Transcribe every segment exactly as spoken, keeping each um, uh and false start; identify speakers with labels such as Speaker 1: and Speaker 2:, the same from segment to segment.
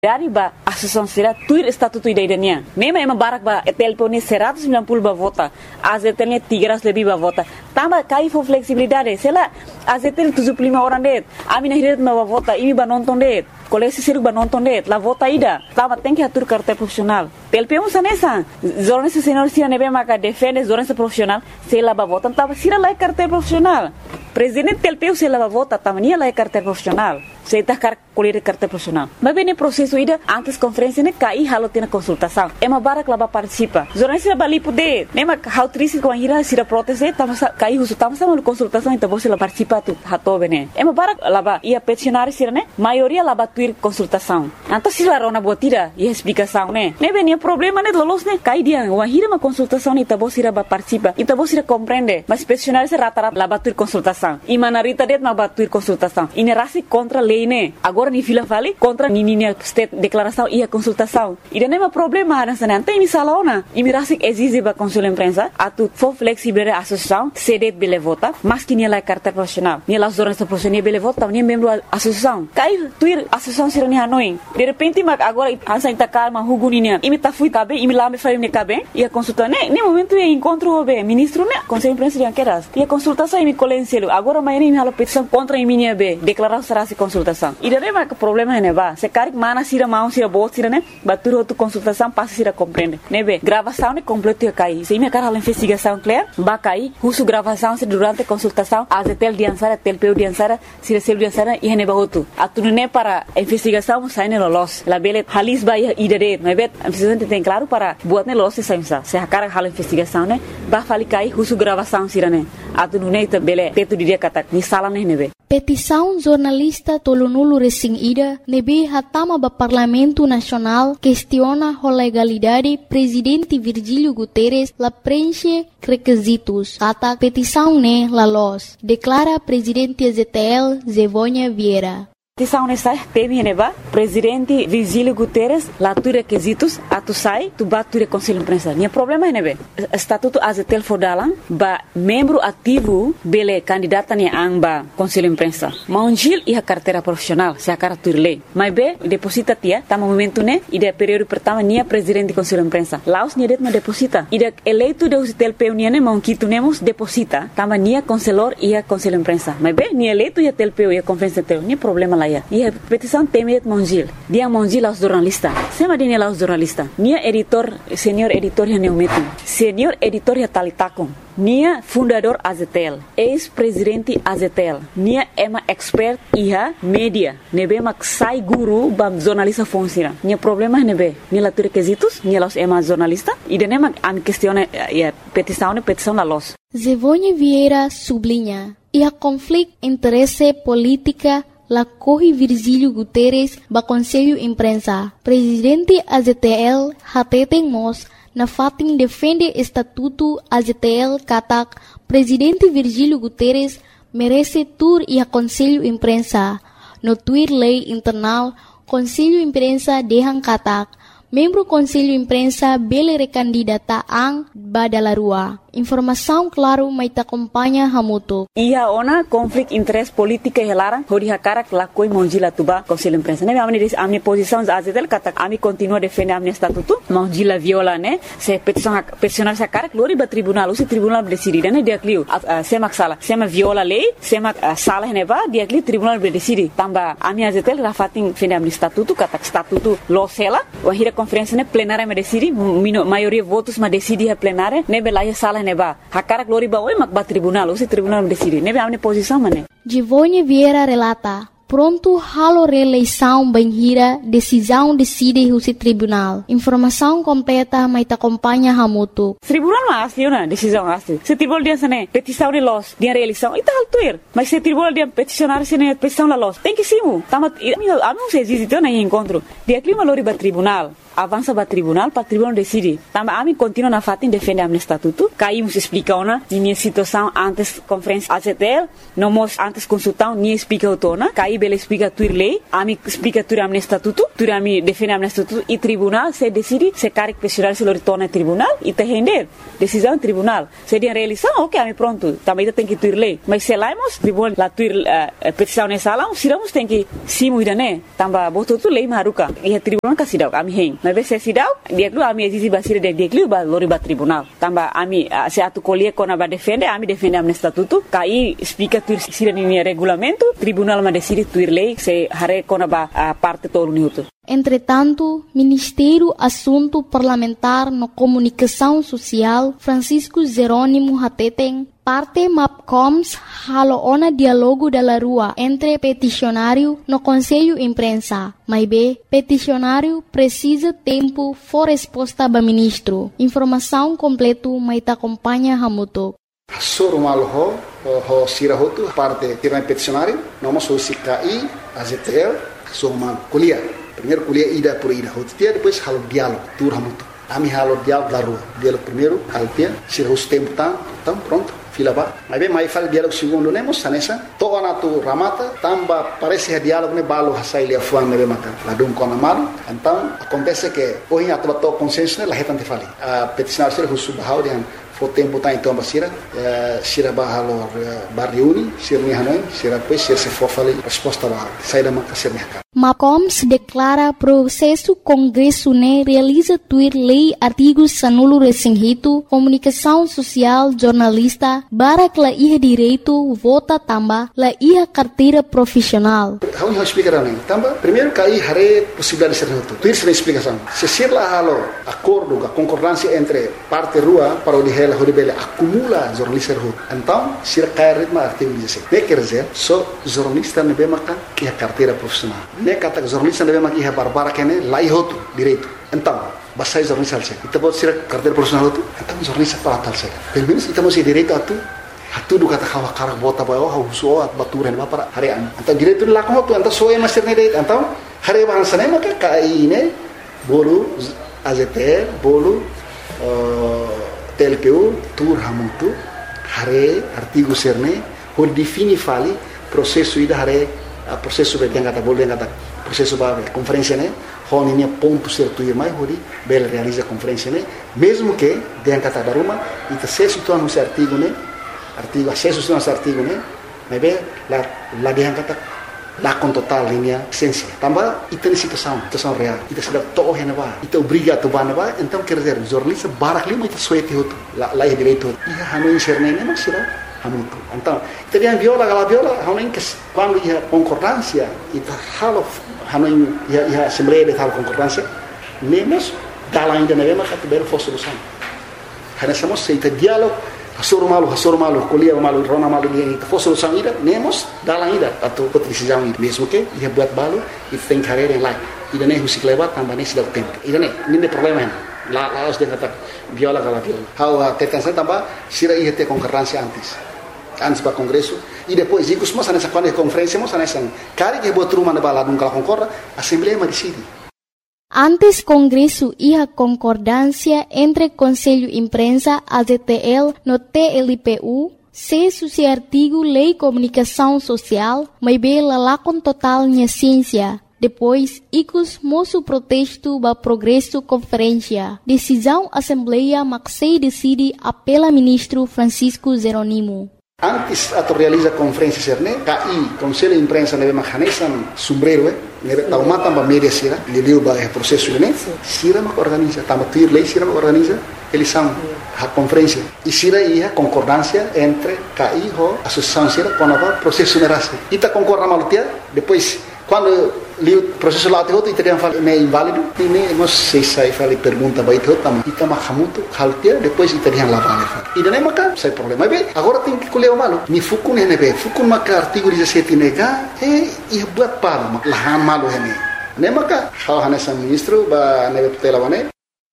Speaker 1: Dari ba associação será tuir estatuto ideianya. Mema ema barak ba telpone seratus sembilan puluh ba vota. Azetelnya tiga ratus lebih ba vota. Tambah kai for flexibilidade. Sela azetel tujuh puluh lima orang det. Amina hiret ba vota. Ini ba nonton det. Kolesi siru ba nonton det. La vota ida. Tambah tem que atur carta profissional. Telpe um sanesa. Jornalista senior sira nebe maka defende jornalista profissional. Sela ba vota. Tambah sira lai carta profissional. Presidente telpeu se lava vota tamania lá é carteira profissional. Se tá car colher carteira profissional. Mas bem processo ida antes conferência né cai halo tem consultação. É uma barra que lá participa. Jornalista bali poder. Nem ma how triste com a ira se proteste tamo cai uso tamo sama consultação então você lá participa tu hato bene. É uma barra lá ia peticionar se né. Maioria lá batuir consultação. Então se lá rona botira e explicação né. Nem bem problema né lolos né cai dia uma ira uma consultação então você lá participa. Então você compreende. Mas peticionar se rata-rata lá batuir consultação. E manarita det ma batuir consultação. Ini rasi contra lei né. Agora ni fila fali contra ni ni state declaração e a consultação. E não é um problema nessa né. Tem misala ona. E me rasi exige ba consul imprensa a tu for flexible a associação cedet bele vota, mas que ni la carta profissional. Ni la zona profissional bele vota, ni membro associação. Cai tuir associação sira ni hanoi. De repente ma agora ansa ita calma huguni ni. E me ta fui cabe, e me lá me fai me cabe. E a consulta né. Nem momento é encontro o ministro né. Conselho imprensa de anqueras. E a consultação e me colencielo. Agora amanhã me hala petição contra a minha B, declaração será se consultação. E daí mas o problema é né ba, se cari mana sira mão sira bot sira né, batur outra consultação passa sira compreende. Né be, gravação né completo ia cair. Se minha cara hala investigação clear, ba cair, uso gravação se durante consultação, azetel diansara, telpeu diansara, sira sel diansara e né ba outro. Atu né para investigação sai né los. La bele halis ba ia idade, né be, a investigação tem claro para buat né los se saimsa. Se a cara hala investigação né, ba fali cair, uso gravação sira né. Atu né ta bele teto dia kata ni salah nih nebe.
Speaker 2: Petição jornalista Tolonulu Resing Ida nebe hatama ba Parlamento Nacional questiona a legalidade Presidente Virgílio Guterres la preenche requisitos. Kata petição ne la los. Declara Presidente Z T L Zevônia Vieira.
Speaker 1: Petição nessa teme neba Presidente Virgílio Guterres lá tu requisitos atu sai tu bature conselho imprensa. Nia problema é nebe. Estatuto azetel fodalang ba membro ativo bele candidata ni amba conselho imprensa. Maunjil e a carteira profissional se a cara tu lei. Mas be deposita tia tá momento né e de período pertama nia presidente conselho imprensa. Laos nia det ma deposita. E de eleito de usitel peuniane maunquito nemos deposita tama nia conselor e a conselho imprensa. Mas be nia eleito e a telpeu e a conferência teu ni problema lá. E a petição temet Monjil. Dia Monjil aos jornalistas. Sema dia aos jornalistas. Nia editor, senior editor yang neumetu. Senior editor yang talitakon. Nia fundador Azetel. Ex-presidente Azetel. Nia ema expert iha media. Nebe mak sai guru bam jornalista fonsira. Nia problema nebe. Nia latu requisitos. Nia los ema jornalista. E de nema am questione a petição ne petição la los.
Speaker 2: Zevônia Vieira sublinha. E a conflito interesse política la corre Virgílio Guterres ba Conselho Imprensa. Presidente A Z T L hateten mos na fatin defende Estatuto A Z T L katak Presidente Virgílio Guterres merece tur e a Conselho Imprensa. No tuir lei internal, Conselho Imprensa dehang katak membro Conselho Imprensa bele recandidata ang badalarua. Informação claro mai ta acompanha hamuto.
Speaker 1: Ia ona conflito interesse política helarang hori hakara lakoi monjila tuba Conselho Imprensa. Ne amne dis amne posição azetel kata ami continua defender amne estatuto monjila viola né se petição peticionar sa cara glori ba tribunal usi tribunal decide né dia clio semak sala sema viola lei semak salah ne ba dia clio tribunal decide tamba ami azetel rafatin defender amne estatuto kata estatuto lo sela wahira conferência né plenária me decide maioria votos ma decide a plenária ne belaya sala neba hakara glori ba oi mak ba tribunal usi tribunal decide nebe amne posição mané.
Speaker 2: Zevônia Vieira relata pronto halo reeleição banhira decisão decide usi tribunal. Informação completa mai ta acompanha hamuto.
Speaker 1: Tribunal ma asli una decisão asli. Se tribunal dia sane petição de los dia reeleição ita altuir. Mas se tribunal dia peticionar sene petição la los tem que simu. Tamat ami ami se existe na encontro. Dia clima lori ba tribunal. Avança para tribunal, para tribunal decide. Também a mim continua na fatin defender amne estatuto. Caímos explica ona, minha situação antes conferência A Z T L, não mos antes consultão, nem explica o tona. Caí bela explica tuir lei, ami explica tuir amne estatuto, tuir ami defende amne estatuto e tribunal se decide se caric pessoal se lo retorna tribunal e te render decisão tribunal. Se dia realização, ok, ami pronto, também tem que tuir lei. Mas se laimos, tribunal la tuir uh, petição nessa lá, siramos tem que simu ida né, tamba botou tu lei maruka. E a tribunal ka sidau ami hen. Mas se sidau, dia dulu ami exige basir de dia dulu ba lori ba tribunal. Tamba ami uh, se atu colie kona ba defende, ami defende amne estatuto, kai explica tuir sira ni regulamento, tribunal ma decide tuir lei se hare kona ba a parte todo minuto.
Speaker 2: Entretanto, Ministério Assunto Parlamentar no Comunicação Social, Francisco Jerônimo Hateteng, parte MAPCOMS haloona diálogo da rua entre peticionário no Conselho Imprensa. Mas B, peticionário precisa tempo for resposta do ministro. Informação completa, mas te acompanha Hamuto.
Speaker 3: Soro malo ho ho sira hotu parte tiran peticionário, nós o C K I, A Z T L, so mal kuliah. Primeiro kuliah ida por ida hotu dia depois halo diálogo tur hamutu. Ami halo diálogo da rua. Diálogo primeiro alpia, sira os tempo tam, tam pronto. Fila ba. Mas bem, mais fala diálogo segundo nemos sanessa. Toa na tu ramata, tamba parece diálogo ne balo hasai lia fuan nebe maka. Ladum kona malu. Então acontece que hoje atuba to consenso ne lahetan te fali. A peticionário sira husu bahau dian o tempo tá então basira, sira bahalo barriuni, sira ni hanoi, sira depois sira se for fali resposta lá. Sai da maka sira ni
Speaker 2: MAPCOMS declara processo Congresso ne realiza tuir lei artigos sanulo resinghito, comunicação social, jornalista, barak la iha direito, vota tamba, la iha carteira profissional.
Speaker 3: Vamos explicar também. Tamba, primeiro que aí hare possibilidade de ser reto. Tuir sem explicação. Se ser lá halo acordo, a concordância entre parte rua para o dihela horibele acumula jornalista rua. Então, sira cair ritmo artigo dezesseis. Ne quer dizer, só jornalista ne bemaka que a carteira profissional. Ne kata jornalista ne bemaka que a barbara que ne lá ihoto direito. Então, basta jornalista alse. Ita pode ser carteira profissional tu. Então jornalista para tal se. Pelo menos ita mesti direito atu. Hatu du kata kawa karak bota bayo ha uso at baturen ba para harian. Então direito la ko tu anta soe master ne direito. Então hare bahan sane maka kai ne bolu A Z T L bolu T L P U tur hamutu hare artigo serne por defini fali processo ida hare processo be yang kata bolu yang kata processo ba conferência ne honi ne ponto certo ir mai hori bel realiza conferência ne mesmo que yang kata daruma ita se situa no artigo ne artigo acesso a esse artigo né mas bem lá lá dia kata lá com total linha essência também e tem situação situação real e tem sudah toh yang apa itu obriga tu ban apa então quer dizer jornalista barak lima itu suete itu lá lá direito e hanu inserne ne mas sudah hanu então terian viola gala viola hanu que quando ia concordância e halo hanu ia ia assembleia de tal concordância nemos dalam ainda ne mas que belo fosse solução hanya samo seita diálogo Hasor malu, hasor malu, kuliah malu, rona malu dia itu fosse solução ida, nemos dalam ida atau decisão ida mesmo que ia buat balu, itu tem carreira yang lain. Ida ne musik lewat tambah ne sudah tempo. Ida ne, ini problema ini. Lá lá os dia kata viola gala viola. How tetan saya tambah sira ia ter concorrência antes. Antes para congresso e depois e cosmos nessa quando conferência mos nessa cari que botou uma bala nunca concorda, assembleia ma decide.
Speaker 2: Antes Congresso e a concordância entre Conselho Imprensa, A Z T L, no T L P U, se suci artigo Lei Comunicação Social, mas bem lá com total minha ciência. Depois, icos moço protesto ba progresso conferência. Decisão Assembleia Maxei decide apela ministro Francisco Jerônimo.
Speaker 3: Antes atau realiza conferência serne, K I, Conselho de Imprensa nebe mahanesan sombrero, eh, nebe taumata ba media sira, leliu ba processo ne, sira mak organiza, tama tuir lei sira mak organiza, eles são a conferência. E sira ia concordância entre K I ho associação sira com a processo nerase. Ita concorda malutia, depois quando li o processo lá te outro e teriam falado é inválido, e nem nós sei sai falei pergunta vai te outro, ita mahamuto haltia, depois teriam lá vale. E daí maca, sai problema. Bem, agora tem que colher o malo. Ni fukun hene be, fukun maca artigo dezessete nega, e e buat palo, lahan malo hene. Nem maca, hal hanesa ministro ba nebe tutela wane.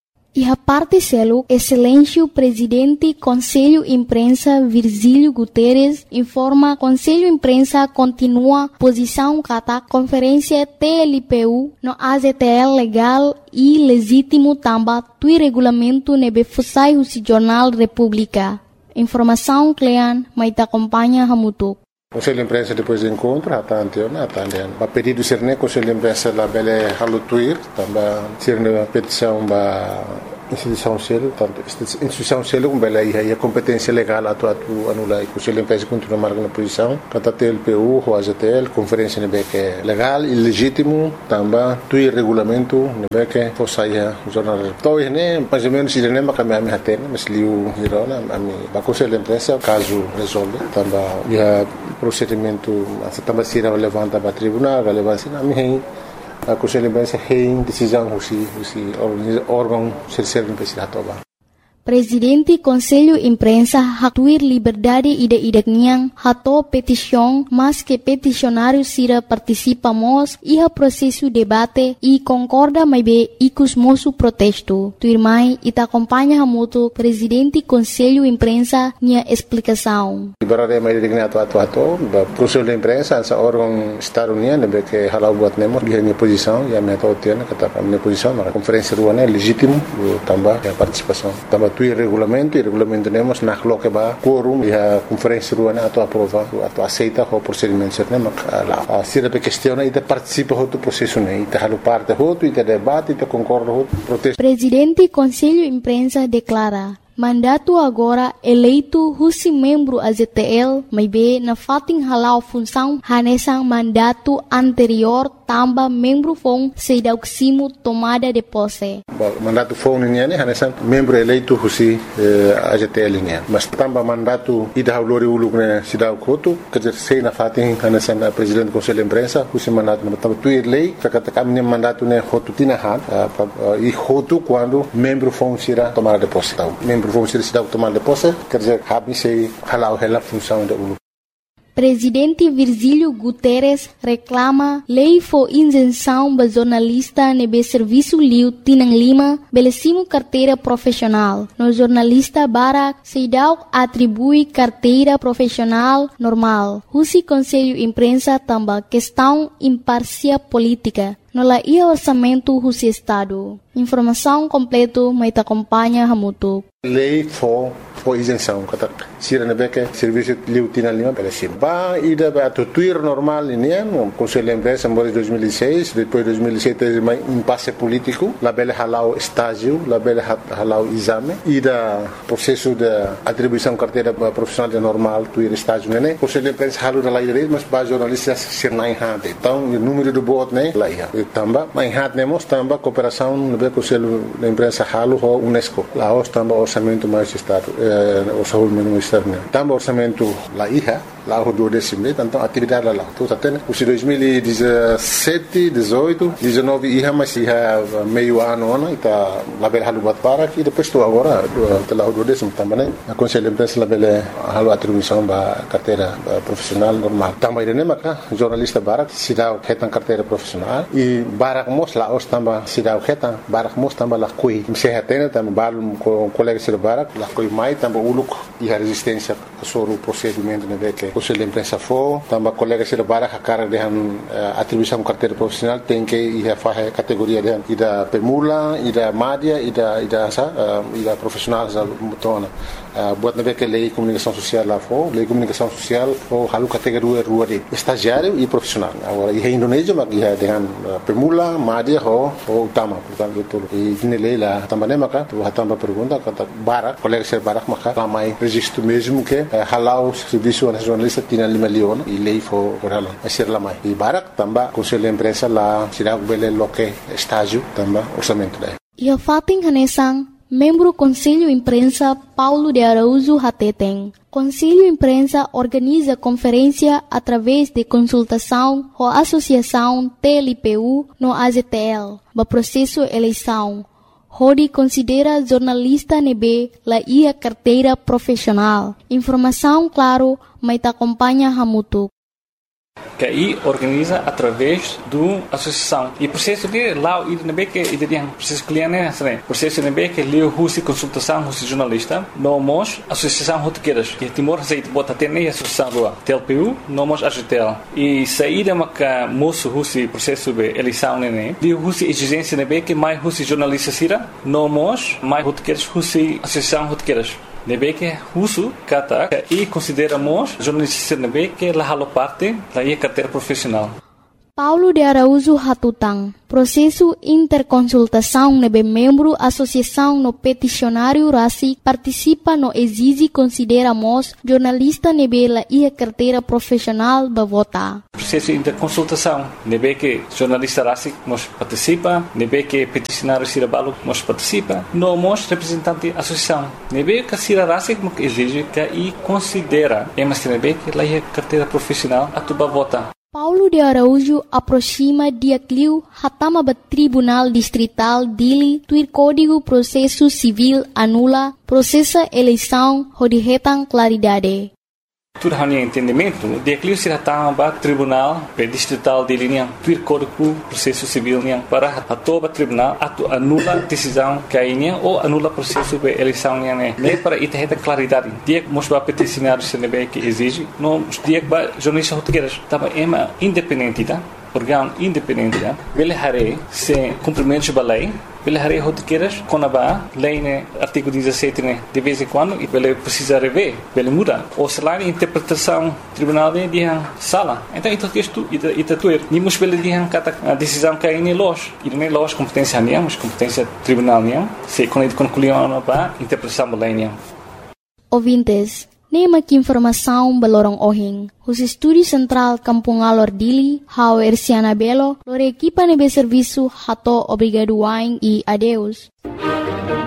Speaker 2: E a parte selo, Excelêncio Presidente Conselho Imprensa Virgílio Guterres informa Conselho Imprensa continua posição kata conferência T L P U no A Z T L legal e legítimo tamba tui regulamento nebe fusai o Jornal República. Informação Clean, mas te acompanha Hamutuk.
Speaker 4: O Conselho de Imprensa depois do encontro, a tanto eu, a tanto eu. A pedido ser nem Conselho de Imprensa lá bele halutuir, também ser na petição ba instituição selo, tanto instituição selo com bela aí a competência legal atu atu anula e o Conselho de Imprensa continua marcando na posição, cata T L P U, o A Z T L, conferência nebe que é legal e legítimo, também tu regulamento nebe que fosse aí o jornal. Então, né, mais ou menos ele nem me caminha me atende, mas liu hirona a mim, o Conselho de Imprensa caso resolve, também já procedimento, também se levanta para tribunal, relevância na mim a Conselho de Imprensa tem decisão usi usi órgão terceiro investigativo.
Speaker 2: Presidente Conselho Imprensa hatuir liberdade ida idakniang hato petição, mas que peticionário sira participamos iha processo debate e concorda mais be ikus moço protesto. Tuirmai ita acompanha hamuto Presidente Conselho Imprensa nia explicação.
Speaker 4: Liberdade mais digna atu atu atu, Conselho de Imprensa essa órgão Estado União nebe que halau buat nemo dia minha posição e a minha tautina kata minha posição na conferência ruana é legítimo também a participação. Também tu regulamento e regulamento temos na coloque ba quorum e a conferência ruana atu aprova atu aceita o procedimento certo mak lá se a questão e participa do processo né e halu parte outro e debate e concorda outro protesto.
Speaker 2: Presidente Conselho Imprensa declara mandato agora eleito husi membro A Z T L, mas be na fating halau função hanesang mandato anterior tamba membro fong sedauksimo tomada de posse.
Speaker 4: Mandato fong niya ne hanesang membro eleito husi A Z T L niya. Mas tamba mandato ida haulori uluk ne sidauk hotu, kerja sei na fating hanesang presidente Conselho de Imprensa husi mandato na tamba tuir lei, kata kami mandato ne hotu tinahan e hotu quando membro fong sira tomada de posse. Membro vamos ser cidadão tomar de posse, quer dizer, habis sei halau hela função da U L U.
Speaker 2: Presidente Virgílio Guterres reclama lei for isenção ba jornalista nebe serviço liu tinang lima belecimo carteira profissional. No jornalista Barak Seidau atribui carteira profissional normal. Husi Conselho Imprensa tamba questão imparcial política. No la ia orçamento husi Estado. Informação completo mai ta acompanha hamutu.
Speaker 4: Lei for for isenção, kata sira nebeke serviço liu tinang lima belecimo. Ba ida ba tuir normal ini no Conselho de Imprensa em dois mil e seis, depois dois mil e sete teve mais impasse político, la bele halau estágio, la bele halau exame, ida processo de atribuição carteira profissional de normal tuir estágio né. Conselho de Imprensa halu da lei mas ba jornalistas ser nai hade. Então o número do bot né lá ia. Tamba mai hat nemos tamba cooperação no Conselho de Imprensa halu ho UNESCO. Lá os tamba orçamento mais estado, o orçamento ministério. Tamba orçamento lá ia, lá o do décimo, então atividade lá. Tudo até o dois mil e dezessete, dezoito, dezenove ia mas ia meio ano ano ita lá bel halu bat para que depois tu agora lá o do décimo tamba né. A Conselho de Imprensa lá bel halu atribuição ba carteira profissional normal. Tamba ide né maka jornalista Barak sidau hetan carteira profissional e Barak mos lá os tamba sidau hetan Barak mos tamba lá coi se hatena tamba balum com colega sir Barak lá coi mai tamba uluk e a resistência sobre o procedimento né que o Conselho de Imprensa for tamba colega sir Barak a cara de atribuição carteira profissional tem que ir a fazer categoria de ida pemula ida madia ida ida sa ida profissional za mutona buat nebe que lei comunicação social lá for lei comunicação social for halu categoria rua de estagiário e profissional agora e Indonésia mas ia dengan pemula madia ho ho utama portanto itu e nele lá também maka tu hatamba pergunta kata Barak colega ser Barak maka ramai registro mesmo que halau serviço a jornalista tinha lima leona e lei for orala a ser lamai e Barak tamba Conselho de Imprensa lá sirag bele loke estágio tamba orçamento daí
Speaker 2: ia fating hanesang membro Conselho Imprensa Paulo de Araújo Hateteng. Conselho Imprensa organiza conferência através de consultação com a Associação T L P U no A Z T L, para processo eleição. Rodi considera jornalista nebe la ia carteira profissional. Informação claro, mas te acompanha hamutu.
Speaker 5: Que aí organiza através do associação e processo de lá o I que ideia processo cliente né processo de que leu russo consultação russo jornalista nós associação rotequeiras que Timor Receita bota até nem associação do T L P U nós A G T L e saída maca moço russo processo de eleição né de russo exigência né que mais russo jornalista sira nós mais rotequeiras russo associação rotequeiras nebe que russo kata e consideramos jornalista nebe que la halo parte da ia carteira profissional.
Speaker 2: Paulo de Araújo Hatutang, processo interconsultação nebe membro associação no peticionário Rasi participa no exige consideramos jornalista nebe la ia carteira profissional ba vota.
Speaker 5: Processo interconsultação nebe que jornalista Rasi nos participa, nebe que peticionário Sirabalo nos participa, no mos representante associação nebe que Sira Rasi mo exige que e considera emas nebe que la ia carteira profissional atuba vota.
Speaker 2: Paulo de Araújo aproxima dia cliu hatama ba Tribunal Distrital Dili tuir Código Processo Civil anula processa eleição hodihetang claridade.
Speaker 5: Tudo hanya entendimento, dia cliu se hatama ba Tribunal Distrital Dili niang tuir Código Processo Civil niang para hatoba tribunal atu anula decisão kainya ou anula processo de eleição niang ne ne para itaheta claridade. Dia mos ba peticionário se nebe que exige, no dia ba jornalista hotegueiras tava ema independente tá? Órgão independente tá? Bele hare se cumprimentos ba lei, bele hare hotegueiras conaba lei né artigo dezessete né de vez em quando e bele precisa rever, bele muda ou se lá interpretação tribunal de dia sala. Então isso que isto ita ita tuer ni mos bele dia kata a decisão que aí ne los, e nem los competência niam, mas competência tribunal niam, se quando concluiu ba interpretação ba lei niam.
Speaker 2: Ouvintes, nema que informação balorong ohing. Os Estúdio Central Kampung Alor Dili, hao Erciana Belo, lore equipa nebe serviço hato obrigado waing e adeus.